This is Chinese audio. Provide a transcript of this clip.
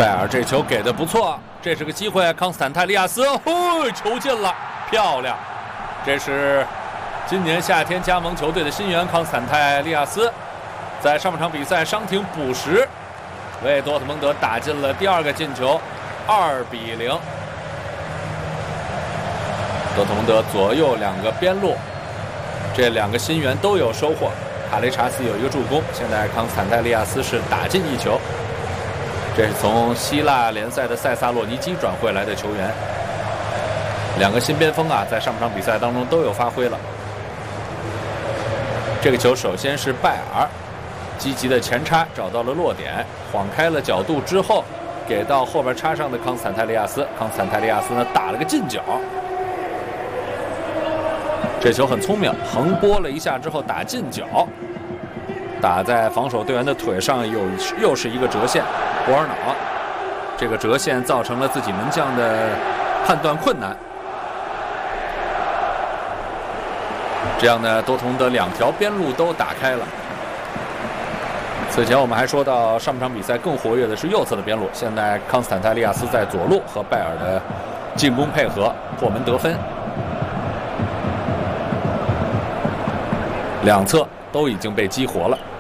戴尔这球给的不错，这是个机会，康斯坦泰利亚斯，球进了，漂亮！这是今年夏天加盟球队的新援康斯坦泰利亚斯，在上半场比赛伤停补时，为多特蒙德打进了第2个进球，2比0。多特蒙德左右2个边路，这2个新援都有收获。卡雷查斯有1个助攻，现在康斯坦泰利亚斯是打进1球。这是从希腊联赛的塞萨洛尼基转会来的球员，2个新边锋啊，在上半场比赛当中都有发挥了。这个球首先是拜尔积极的前插，找到了落点，晃开了角度之后，给到后边插上的康斯坦泰利亚斯。康斯坦泰利亚斯呢打了个近角，这球很聪明，横拨了一下之后打近角，打在防守队员的腿上，又是一个折线。博尔瑙这个折线造成了自己门将的判断困难。这样呢，多特蒙德2条边路都打开了。此前我们还说到，上半场比赛更活跃的是右侧的边路，现在康斯坦泰利亚斯在左路和拜尔的进攻配合破门得分，2侧都已经被激活了。